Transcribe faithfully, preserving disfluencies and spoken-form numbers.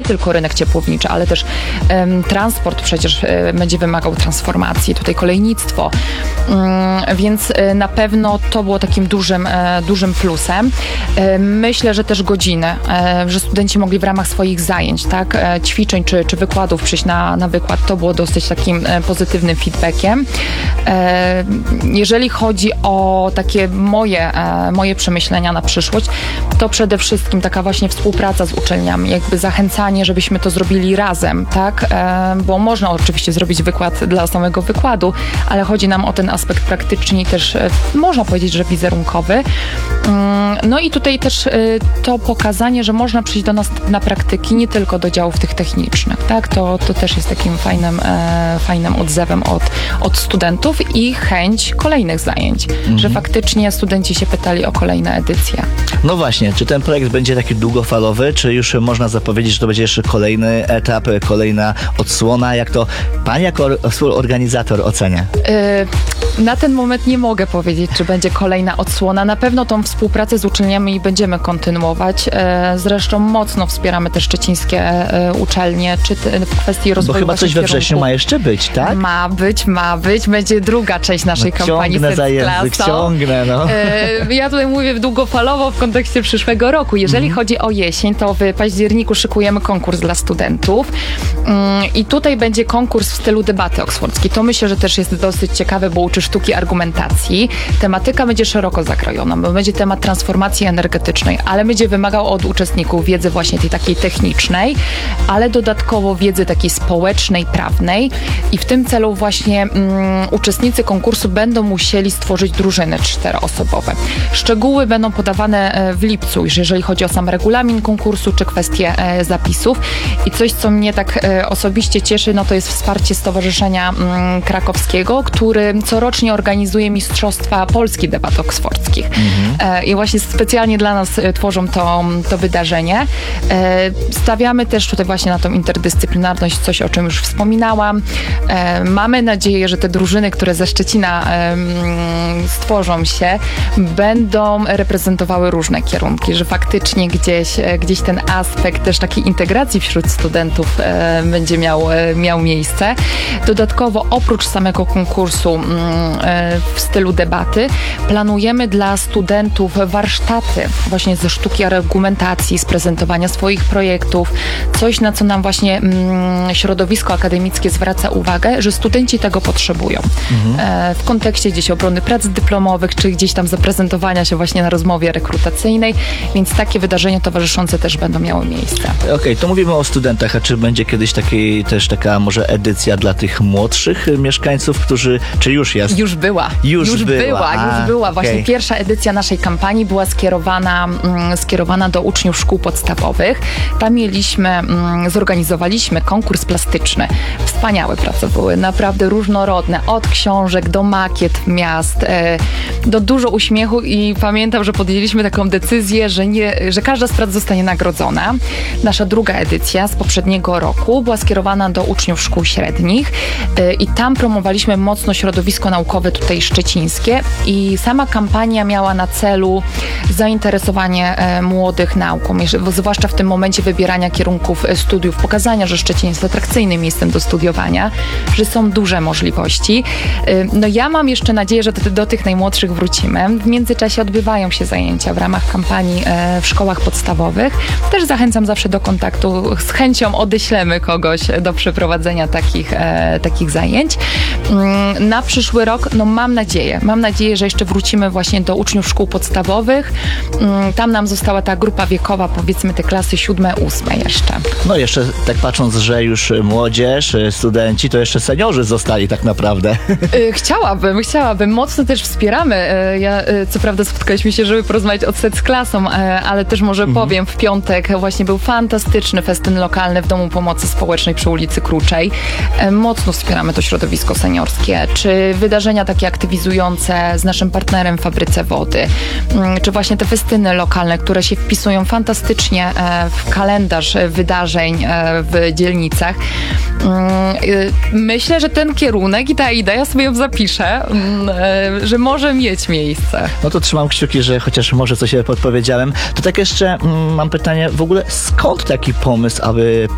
tylko rynek ciepłowniczy, ale też um, transport przecież um, będzie wymagał transformacji, tutaj kolejnictwo, um, więc um, na pewno to było takim dużym, um, dużym plusem. Um, myślę, że też godziny, um, że studenci mogli w ramach swoich zajęć, tak, um, ćwiczeń czy, czy wykładów przyjść na, na wykład, to było dosyć takim um, pozytywnym feedbackiem. Um, jeżeli chodzi o takie moje, um, moje przemyślenia na przyszłość, to przede wszystkim taka właśnie współpraca z uczelniami, jakby zachęcanie, żebyśmy to zrobili razem, tak? E, bo można oczywiście zrobić wykład dla samego wykładu, ale chodzi nam o ten aspekt praktyczny i też e, można powiedzieć, że wizerunkowy. Mm, no i tutaj też e, to pokazanie, że można przyjść do nas na praktyki, nie tylko do działów tych technicznych, tak? To, to też jest takim fajnym, e, fajnym odzewem od, od studentów i chęć kolejnych zajęć, mhm. że faktycznie studenci się pytali o kolejne edycje. No właśnie, czy ten projekt będzie taki długofalowy, czy już można zapowiedzieć, że to będzie jeszcze kolejny etap, kolejna odsłona? Jak to pani jako współorganizator ocenia? Yy, na ten moment nie mogę powiedzieć, czy będzie kolejna odsłona. Na pewno tą współpracę z uczelniami będziemy kontynuować. Yy, zresztą mocno wspieramy te szczecińskie yy, uczelnie, czy te, w kwestii rozwoju. Bo chyba coś we wrześniu ma jeszcze być, tak? Ma być, ma być. Będzie druga część naszej no, kampanii. Ciągnę za język, ciągnę, no. Yy, ja tutaj mówię długofalowo w kontekście przyszłego roku. Jeżeli mm. chodzi o jesień, to w październiku szykujemy konkurs dla studentów yy, i tutaj będzie konkurs w stylu debaty oksfordzkiej. To myślę, że też jest dosyć ciekawe, bo uczy sztuki argumentacji. Tematyka będzie szeroko zakrojona, bo będzie temat transformacji energetycznej, ale będzie wymagał od uczestników wiedzy właśnie tej takiej technicznej, ale dodatkowo wiedzy takiej społecznej, prawnej i w tym celu właśnie yy, uczestnicy konkursu będą musieli stworzyć drużyny czteroosobowe. Szczegóły będą podawane w lipcu, jeżeli chodzi o sam regulamin konkursu, czy kwestie e, zapisów. I coś, co mnie tak e, osobiście cieszy, no to jest wsparcie Stowarzyszenia m, Krakowskiego, który corocznie organizuje Mistrzostwa Polski Debat Oksfordzkich. Mhm. E, I właśnie specjalnie dla nas e, tworzą to, to wydarzenie. E, stawiamy też tutaj właśnie na tą interdyscyplinarność, coś, o czym już wspominałam. E, mamy nadzieję, że te drużyny, które ze Szczecina e, m, stworzą się, będą reprezentowały różne kierunki, że faktycznie gdzieś, gdzieś ten aspekt też takiej integracji wśród studentów e, będzie miał, e, miał miejsce. Dodatkowo oprócz samego konkursu mm, e, w stylu debaty planujemy dla studentów warsztaty właśnie ze sztuki argumentacji, z prezentowania swoich projektów. Coś, na co nam właśnie mm, środowisko akademickie zwraca uwagę, że studenci tego potrzebują. Mhm. E, w kontekście gdzieś obrony prac dyplomowych, czy gdzieś tam zaprezentowania się właśnie na rozmowie rekrutacyjnej, więc takie wydarzenia towarzyszące też będą miały miejsce. Okej, okay, to mówimy o studentach, a czy będzie kiedyś takiej, też taka może edycja dla tych młodszych mieszkańców, którzy, czy już jest? Już była. Już, już była. była a, już była. Właśnie okay. Pierwsza edycja naszej kampanii była skierowana, mm, skierowana do uczniów szkół podstawowych. Tam mieliśmy, mm, zorganizowaliśmy konkurs plastyczny. Wspaniałe prace były, naprawdę różnorodne, od książek do makiet miast, e, do dużo uśmiechu i pamiętam, że podjęliśmy taką decyzję, że, nie, że każda z prac zostanie nagrodzona. Nasza druga edycja z poprzedniego roku była skierowana do uczniów szkół średnich yy, i tam promowaliśmy mocno środowisko naukowe tutaj szczecińskie i sama kampania miała na celu zainteresowanie yy, młodych nauką, zwłaszcza w tym momencie wybierania kierunków studiów, pokazania, że Szczecin jest atrakcyjnym miejscem do studiowania, że są duże możliwości. Yy, no ja mam jeszcze nadzieję, że do, do tych najmłodszych wrócimy. W międzyczasie odbywają się zajęcia w ramach kampanii e, w szkołach podstawowych. Też zachęcam zawsze do kontaktu. Z chęcią odeślemy kogoś do przeprowadzenia takich, e, takich zajęć. Mm, na przyszły rok, no mam nadzieję, mam nadzieję, że jeszcze wrócimy właśnie do uczniów szkół podstawowych. Mm, tam nam została ta grupa wiekowa, powiedzmy te klasy siódme, ósme jeszcze. No jeszcze tak patrząc, że już młodzież, studenci, to jeszcze seniorzy zostali tak naprawdę. E, chciałabym, chciałabym. Mocno też wspieramy. E, ja, e, co prawda spotkaliśmy się, żeby porozmawiać od set z klasą, e, ale też może mhm. powiem, w piątek właśnie był fantastyczny festyn lokalny w Domu Pomocy Społecznej przy ulicy Kruczej. E, mocno wspieramy to środowisko seniorskie, czy wydarzenia takie aktywizujące z naszym partnerem w Fabryce Wody, m, czy właśnie te festyny lokalne, które się wpisują fantastycznie e, w kalendarz wydarzeń e, w dzielnicach. M, e, myślę, że ten kierunek i ta idea, ja sobie ją zapiszę, m, e, że może mieć miejsce. No to trzymam kciuki, że chociaż może coś podpowiedziałem. To tak jeszcze mm, mam pytanie, w ogóle skąd taki pomysł, aby